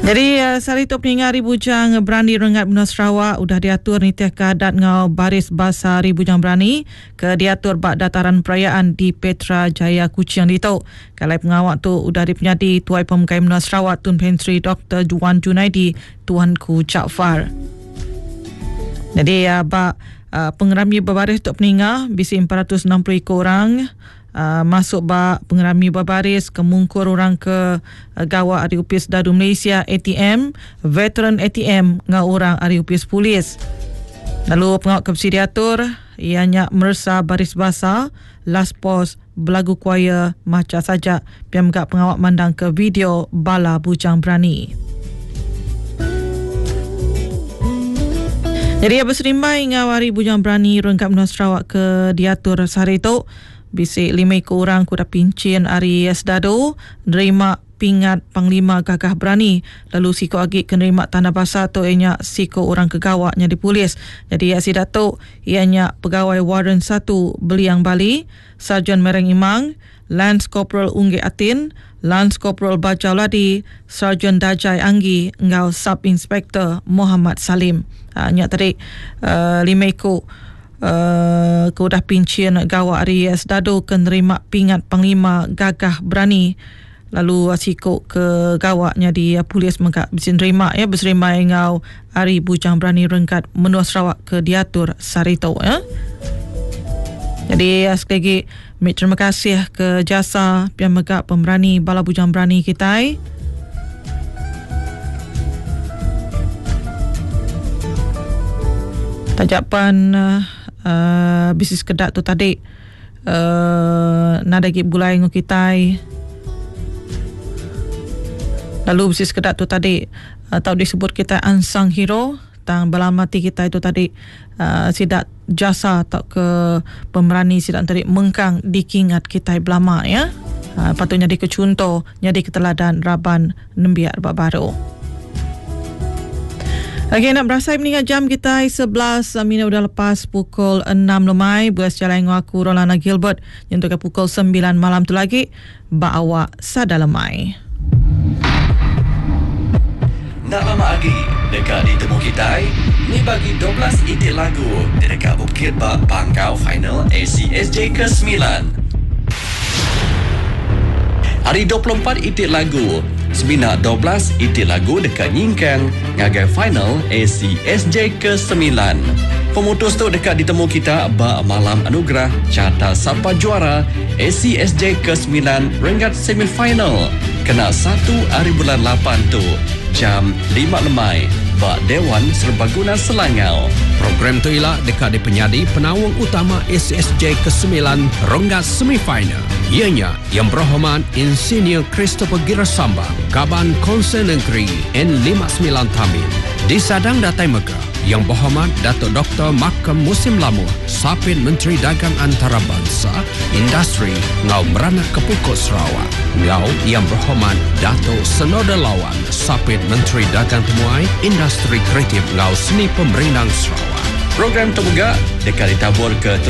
Jadi sari tu peninggal Bujang Berani Rengat Benua Sarawak udah diatur nitiah keadat ngau baris basa Bujang Berani ke diatur bak dataran perayaan di Petra Jaya Kuching Dito. Kalai pengawak tu udah dipenyadi Tuai Pemekai Benua Sarawak Tun Pensri Dr. Juan Junaidi Tuanku Jaafar. Jadi bak pengerami berbaris tu peninggal bisi 460 ekor orang. Masuk bak pengerami berbaris kemungkur orang ke gawak Ari Upis Dadu Malaysia ATM, veteran ATM ngau orang Ari Upis Polis. Lalu pengawak kebsi diatur ianya mersa baris basa, last pos, belagu choir, macam saja pian megak pengawak mandang ke video bala Bujang Berani. Jadi berserimbai ngau Hari Bujang Berani Rengkap Benua Sarawak ke diatur sehari itu. Bisik 5 ekor orang kuda pincin Ari Esdado nerima pingat Panglima Gagah Berani. Lalu siko agik kenerima tanda basah tu ianya siko orang kegawaknya di polis. Jadi si Datuk ianya pegawai Warden 1 Beliang Bali, Sarjan Mereng Imang, Lance Corporal Ungge Atin, Lance Corporal Bajau Ladi, Sarjan Dajai Anggi ngau Sub Inspector Muhammad Salim. Nya tadi 5 ekor kudah pincin gawak Ari Esdado kenerima pingat Panglima Gagah Berani. Lalu asiko ke gawaknya di polis mengak bisa nerima berserima ngau Ari Bujang Berani Rengkat Benua Sarawak ke diatur sarito Jadi sekali lagi terima kasih ke jasa pian megak pemberani Bala Bujang Berani kita. Tajapan bisnis kedak tu tadi nada gip gulai ngu kitai. Lalu bisnis kedak tu tadi tahu disebut kita unsung hero tang belamati kita itu tadi sidak jasa atau ke pemerani sidak tadi mengkang dikingat kita belama ya. Patutnya di kecunto jadi keteladan raban nembiak baru. Okey, nak berasai meninggal jam kita 11 minit udah lepas pukul 6 lemai. Buat jalan aku Rolana Gilbert yang untuk pukul 9 malam tu lagi bawa sada lemai. Nak lama lagi dekat ditemu kita ni bagi 12 itik lagu dekat Bukit Bak Pangkau Final ACSJ ke-9. Hari 24 itik lagu Semina 12 itik lagu dekat Nyingkang ngagai final ACSJ ke-9. Pemutus tu dekat ditemu kita bak malam anugerah carta siapa juara ACSJ ke-9 Rengat semifinal. Kena 1 hari bulan 8 tu jam 5 lemai bak Dewan Serbaguna Selangau. Program tu ialah dekat di penyadi penawang utama ACSJ ke-9 Rengat semifinal. Ianya yang berhormat Insinyur Christopher Girasambang, Kaban Konsen Negeri N59 Tamil. Di Sadang Datai Megah yang berhormat Datuk Dr. Makam Musim Lamuh, Sapin Menteri Dagang Antarabangsa, Industri Ngau Merana Kepukut Sarawak. Ngau yang berhormat Datuk Senoda Lawan, Sapin Menteri Dagang Temuai, Industri Kreatif Ngau Seni Pemerinang Sarawak. Program terbuka dekat ditabur ke